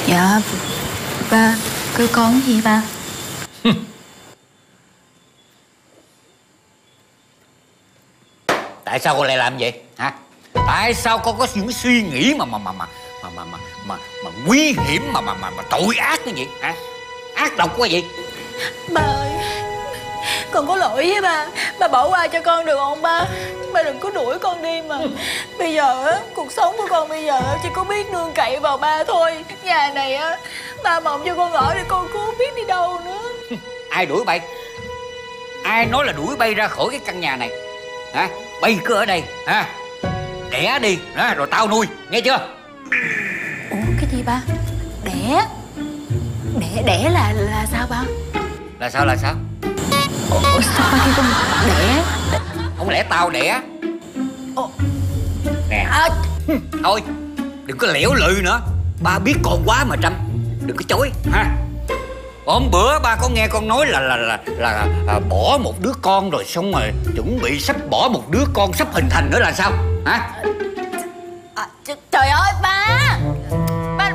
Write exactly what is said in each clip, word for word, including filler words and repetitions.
Dạ ba, kêu con cái gì ba? Tại sao con lại làm vậy hả? Tại sao con có những suy nghĩ mà mà mà mà mà mà mà mà, mà nguy hiểm mà mà mà, mà tội ác như vậy hả? Ác độc quá vậy. Ba ơi, con có lỗi với ba. Ba bỏ qua cho con được không ba? Ba đừng có đuổi con đi mà. Bây giờ á, cuộc sống của con bây giờ chỉ có biết nương cậy vào ba thôi. Nhà này á, ba mộng cho con ở thì con cũng không biết đi đâu nữa. Ai đuổi bay? Ai nói là đuổi bay ra khỏi cái căn nhà này hả? Bay cứ ở đây ha, đẻ đi đó, rồi tao nuôi, nghe chưa? Ủa cái gì ba? Đẻ? Đẻ đẻ là là sao ba? Là sao là sao? Ủa sao ba kêu con đẻ? Không lẽ tao đẻ? Ủa Nè à... thôi đừng có lẻo lự nữa. Ba biết con quá mà Trâm, đừng có chối ha. Hôm bữa ba có nghe con nói là là là là, là bỏ một đứa con rồi xong rồi chuẩn bị sắp bỏ một đứa con sắp hình thành nữa là sao hả? À, trời ơi ba, ba...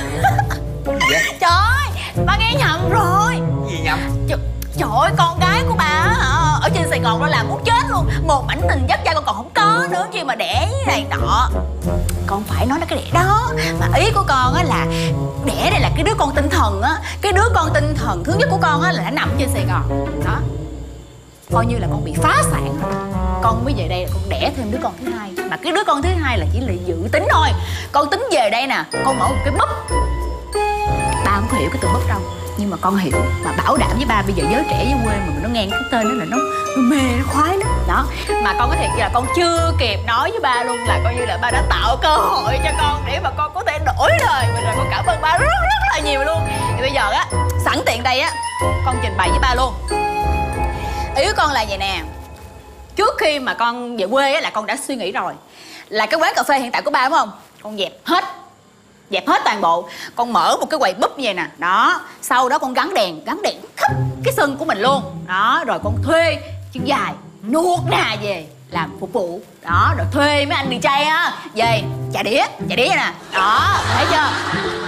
Dạ? Trời ơi, ba nghe nhầm rồi. Gì nhầm? Trời, trời ơi, con gái của ba hả, ở trên Sài Gòn đó là muốn chết luôn. Một mảnh tình dắt da con còn không có nữa, chi mà đẻ này nọ. Con phải nói là cái đẻ đó. Mà ý của con á là đẻ đây là cái đứa con tinh thần á. Cái đứa con tinh thần thứ nhất của con á là nó nằm trên Sài Gòn đó. Coi như là con bị phá sản. Con mới về đây là con đẻ thêm đứa con thứ hai. Mà cái đứa con thứ hai là chỉ là dự tính thôi. Con tính về đây nè, con mở một cái búp. Ba không hiểu cái từ búp đâu, nhưng mà con hiểu. Mà bảo đảm với ba bây giờ giới trẻ với quê mà nó nghe cái tên đó là nó, nó mê, nó khoái lắm đó. Mà con có thể là con chưa kịp nói với ba luôn là coi như là ba đã tạo cơ hội cho con để mà con có thể đổi đời mình rồi. Con cảm ơn ba rất rất là nhiều luôn. Thì bây giờ á, sẵn tiện đây á, con trình bày với ba luôn. Ý của con là vậy nè. Trước khi mà con về quê á là con đã suy nghĩ rồi, là cái quán cà phê hiện tại của ba đúng không, con dẹp hết. Dẹp hết toàn bộ. Con mở một cái quầy búp như vậy nè. Đó. Sau đó con gắn đèn. Gắn đèn khắp cái sân của mình luôn. Đó. Rồi con thuê chân dài nuột nà về làm phục vụ. Đó. Rồi thuê mấy anh đi chay á về chạy đĩa. Chạy đĩa nè. Đó. Thấy chưa?